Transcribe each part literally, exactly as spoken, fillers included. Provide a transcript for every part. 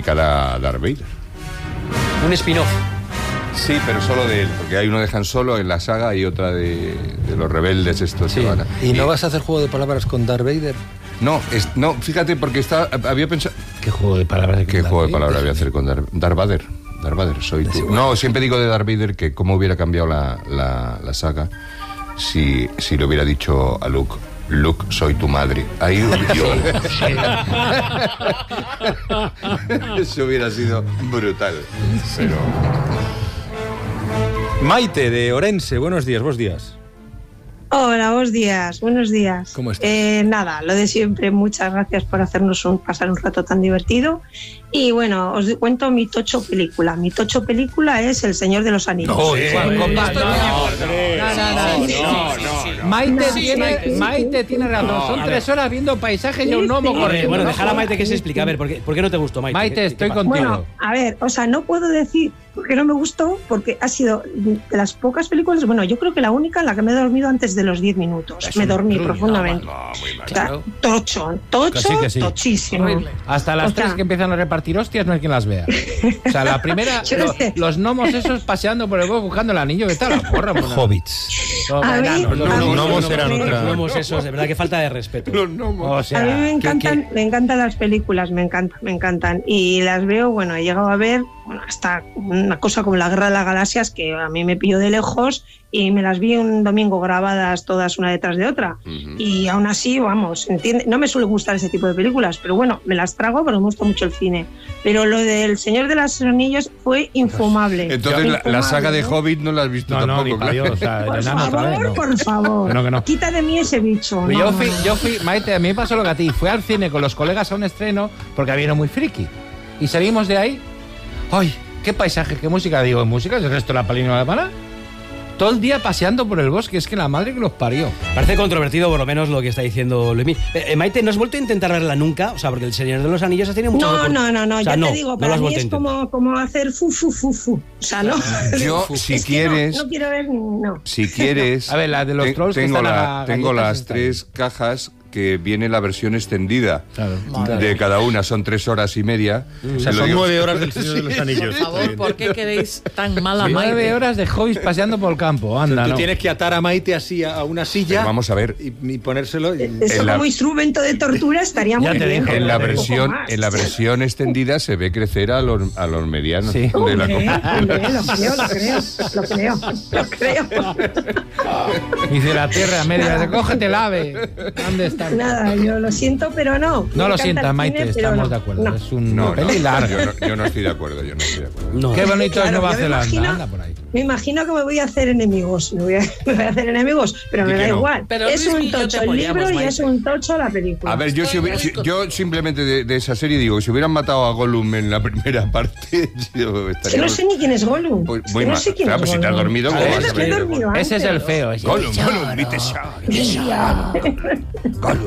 dedicada a Darth Vader. Un spin-off. Sí, pero solo de él, porque hay uno de Han Solo en la saga y otra de, de los rebeldes estos. Sí. Que van a... ¿Y no vas a hacer juego de palabras con Darth Vader? No, es, no, fíjate, porque está, había pensado... ¿Qué juego de palabras? ¿Qué juego de palabras voy a hacer con Darth, Darth Vader? Darth Vader, soy tú. No, siempre digo de Darth Vader que cómo hubiera cambiado la, la, la saga si, si le hubiera dicho a Luke, Luke, soy tu madre. Ahí yo. Eso hubiera sido brutal. Pero... Maite, de Orense, buenos días, buenos días. Hola, buenos días, buenos días. ¿Cómo estás? Eh, nada, lo de siempre, muchas gracias por hacernos un, pasar un rato tan divertido. Y bueno, os cuento mi tocho película. Mi tocho película es El Señor de los Anillos. No, sí, Juan, sí, compadre, sí, no, sí, no, no, no. Maite Sí, tiene, sí, sí. Maite tiene razón. Son tres horas viendo paisajes y un gnomo Sí, corriendo. Bueno, ¿no? dejar a Maite que se explique. A ver, ¿por qué, ¿por qué no te gustó, Maite? Maite, ¿Qué- estoy qué pasa? contigo. Bueno, a ver, o sea, no puedo decir porque no me gustó, porque ha sido de las pocas películas, bueno, yo creo que la única en la que me he dormido antes de los diez minutos. Es me un dormí truño, profundamente. No, muy mal. O sea, tocho, tocho, Que sí, que sí. tochísimo. Hasta las O sea, tres que empiezan a repartir hostias no hay quien las vea. O sea, la primera, Yo no lo- sé. los gnomos esos paseando por el bosque buscando el anillo, ¿qué tal la porra? Pues, Hobbits. no, A mí- enanos, los a mí- gnomos. gnomos eran a mí- otra. Los gnomos esos, de verdad que falta de respeto. Los gnomos. O sea, a mí me que- encantan, que- me encantan las películas, me encantan, me encantan. Y las veo, bueno, he llegado a ver, bueno, hasta una cosa como La Guerra de las Galaxias, que a mí me pilló de lejos, y me las vi un domingo grabadas todas una detrás de otra. Ujú. Y aún así, vamos, entiende, no me suele gustar ese tipo de películas, pero bueno, me las trago porque me gusta mucho el cine. Pero lo del Señor de los Anillos fue infumable. Entonces, la, la Infumable, saga de ¿no? Hobbit no la has visto No, no, tampoco, ni para claro. Dios, o sea, el Por enano otra vez, favor, no. por favor. Que no, que no. Quita de mí ese bicho. Yo no, fui, no, no. yo fui, Maite, a mí me pasó lo que a ti. Fui al cine con los colegas a un estreno porque había uno muy friki. Y salimos de ahí. ¡Ay! ¡Qué paisaje! ¿Qué música? Digo, ¿música? ¿El resto de la palina no la para? Todo el día paseando por el bosque. Es que la madre que los parió. Parece controvertido, por lo menos, lo que está diciendo Luismi. Eh, eh, Maite, ¿no has vuelto a intentar verla nunca? O sea, porque El Señor de los Anillos ha tenido mucho... No, no, no, no, O sea, yo no, te digo, no lo para has mí vuelto a es intentar. como, como hacer fu, fu, fu, fu. O sea, no. Yo, Es si que quieres... No, no quiero ver, no. Si quieres... A ver, la de los te- trolls que tengo están a la- la Tengo galletas las está tres cajas que viene la versión extendida Claro. de cada una. Son tres horas y media. O sea, Lo son digo- nueve horas del Señor de los Anillos. Por favor, ¿por qué queréis tan mal a Nueve Maite? horas de hobbies paseando por el campo. Anda, Tú no. tienes que atar a Maite así a a una silla. Pero vamos a ver. Y, y ponérselo. y- Eso en la- como instrumento de tortura estaría Ya muy te bien. digo, En la Un poco versión, más. en la versión extendida se ve crecer a los, a los medianos. Sí. de la Hombre, copa. hombre, lo creo, lo creo, lo creo, lo creo. Dice la tierra media. De, cógete el ave. ¿Dónde está? Nada, yo lo siento, pero no. No Me lo encanta sientas, el Maite. cine, pero Estamos no, de acuerdo. no. Es un No, no, peli larga. yo no, yo no estoy de acuerdo, yo no estoy de acuerdo. No. Qué bonito Claro, es Nueva yo me Zelanda. imagino- Anda por ahí. Me imagino que me voy a hacer enemigos. Me voy a, me voy a hacer enemigos, pero Di me que da no. igual. Pero es Luis un y yo te tocho el apoyamos, libro y Maite. es un tocho la película. A ver, yo, si hubiera- si- yo simplemente de, de esa serie digo, si hubieran matado a Gollum en la primera parte, yo Es que estaría... no sé ni quién es Gollum. Pues Es muy que no mal. sé quién Claro, es pues si te has Gollum. dormido, A ¿cómo ver, vas Es a que he ver? dormido Ese es antes. el feo. ese. Gollum, Gollum, vite ya. Gollum.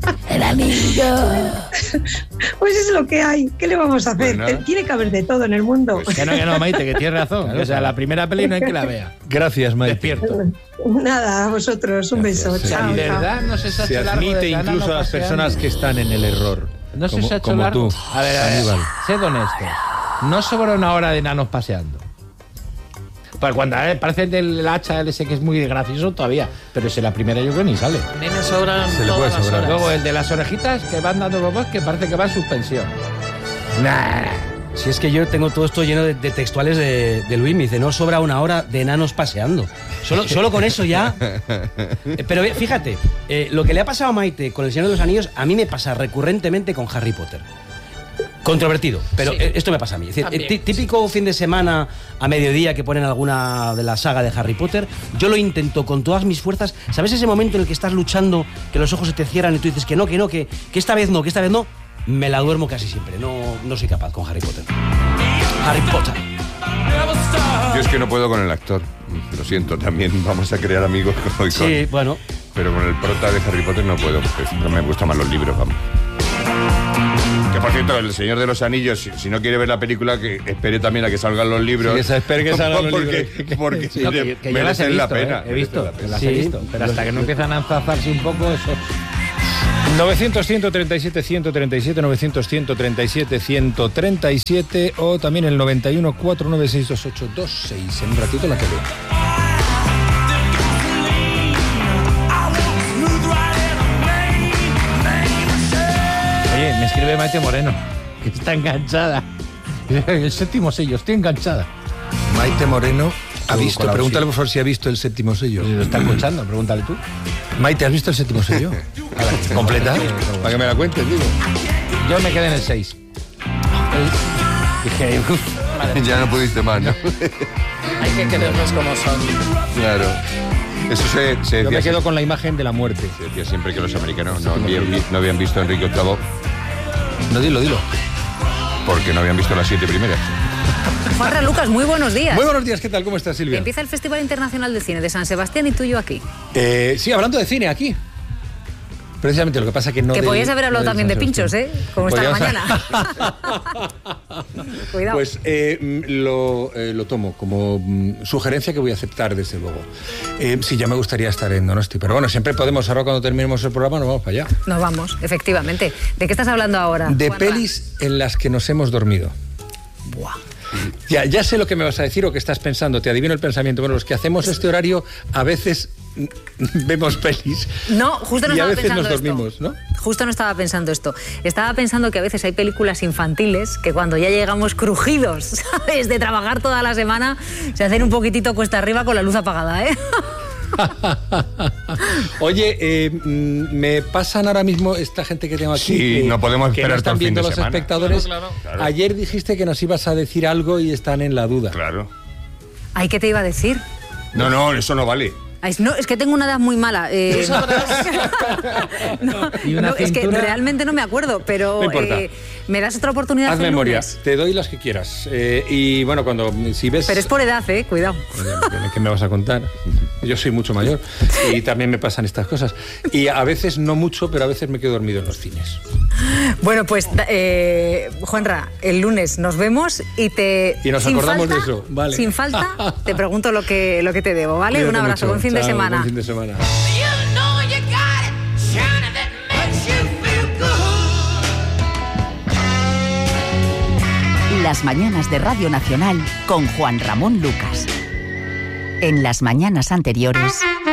Pues es lo que hay. ¿Qué le vamos a hacer? Pues nada. Tiene que haber de todo en el mundo. Pues Que no, que no, Maite, que tienes razón. O sea, la primera peli no hay que la vea. Gracias, Maite. Despierto. Nada, a vosotros. Un beso. Sí. Chao, En chao. verdad no se, se ha Se hecho largo admite de Ana incluso no a las paseando. personas que están en el error. No se como, os ha hecho como largo. tú, A ver, a ver, Aníbal. sed honestos. No sobra una hora de enanos paseando. Pues cuando eh, parece el hacha ese que es muy gracioso todavía, pero ese la primera yo creo que ni sale. A mí me sobran Se le todas puede las sobrar. horas. Luego el de las orejitas que van dando bobos que parece que va en suspensión. Nah. Si es que yo tengo todo esto lleno de, de textuales de, de Luis, me dice, no sobra una hora de enanos paseando. Solo, solo con eso ya... Eh, Pero fíjate, eh, lo que le ha pasado a Maite con El Señor de los Anillos, a mí me pasa recurrentemente con Harry Potter. Controvertido, pero Sí. eh, esto me pasa a mí. Es decir, También, eh, tí- típico fin de semana a mediodía que ponen alguna de la saga de Harry Potter, yo lo intento con todas mis fuerzas. ¿Sabes ese momento en el que estás luchando, que los ojos se te cierran y tú dices que no, que no, que, que esta vez no, que esta vez no? Me la duermo casi siempre, no, no soy capaz con Harry Potter. Harry Potter. Yo es que no puedo con el actor. Lo siento, también vamos a crear amigos con, Sí, con- bueno. pero con el prota de Harry Potter no puedo, porque siempre me gustan más los libros, vamos. Que por cierto, El Señor de los Anillos, si, si no quiere ver la película, que espere también a que salgan los libros. Sí, que se espere que salgan los porque, libros. Porque No, que, que yo las he merecen visto, la pena. eh, he visto, merecen la que las Sí. he visto. Pero hasta que no empiezan a enzazarse un poco, eso... novecientos, ciento treinta y siete, ciento treinta y siete, novecientos, ciento treinta y siete, ciento treinta y siete o también el noventa y uno, cuatrocientos noventa y seis, veintiocho veintiséis. En un ratito la que veo. Oye, me escribe Maite Moreno, que está enganchada. El séptimo sello, estoy enganchada. Maite Moreno ha Tu visto, colaboración. pregúntale por favor si ha visto el séptimo sello. Lo está escuchando, pregúntale tú. Maite, ¿has visto el séptimo sello? ¿Completa? Para que me la cuentes, digo. Yo me quedé en el seis. Dije, uff, Ya no pudiste más, ¿no? Hay que quererlos como son. Claro. Eso se, se yo decía, me quedo con la imagen de la muerte. se decía siempre que los americanos no habían, vi- no habían visto a Enrique octavo No, dilo, dilo. porque no habían visto las siete primeras. Juanra Lucas, muy buenos días. Muy buenos días, ¿qué tal? ¿Cómo estás, Silvia? Empieza el Festival Internacional de Cine de San Sebastián y tú y yo aquí. Eh, sí, hablando de cine, aquí. Precisamente, lo que pasa que no que del- podías haber hablado no también de del San pinchos, Sebastián. ¿eh? Como esta Podíamos- mañana. Cuidado. Pues eh, mm, lo, eh, lo tomo como mm, sugerencia que voy a aceptar, desde luego. Eh, sí, ya me gustaría estar en Donosti, pero bueno, siempre podemos, ahora cuando terminemos el programa, nos vamos para allá. Nos vamos, efectivamente. ¿De qué estás hablando ahora? De Juanra? pelis en las que nos hemos dormido. Buah. Ya, ya sé lo que me vas a decir o que estás pensando, te adivino el pensamiento. Bueno, los que hacemos este horario a veces mm, vemos pelis No, justo no y a estaba veces pensando nos esto. dormimos, ¿no? Justo no estaba pensando esto. Estaba pensando que a veces hay películas infantiles que cuando ya llegamos crujidos, ¿sabes? De trabajar toda la semana, se hacen un poquitito cuesta arriba con la luz apagada, ¿eh? Oye, eh, mm, me pasan ahora mismo esta gente que tengo aquí. Sí, que- no podemos que esperar no están todo el fin viendo de los semana. espectadores. Claro, claro. Ayer dijiste que nos ibas a decir algo y están en la duda. Claro. Ay, ¿qué te iba a decir? No, no, eso no vale. Ay, no, es que tengo una edad muy mala. eh, Tú sabrás. no, Y una no, es que cintura. realmente no me acuerdo, pero No importa. eh, me das otra oportunidad Haz el memoria, lunes. te doy las que quieras. Eh, y bueno, cuando si ves... Pero es por edad, eh, cuidado. Oye, ¿qué me vas a contar? Yo soy mucho mayor y también me pasan estas cosas. Y a veces no mucho, pero a veces me quedo dormido en los cines. Bueno, pues, eh, Juanra, el lunes nos vemos y te... Y nos sin acordamos falta, de eso, vale. Sin falta, te pregunto lo que, lo que te debo, ¿vale? Cuídate Un abrazo, mucho. buen fin de Chao, semana. Buen fin de semana. Las mañanas de Radio Nacional con Juan Ramón Lucas. En las mañanas anteriores...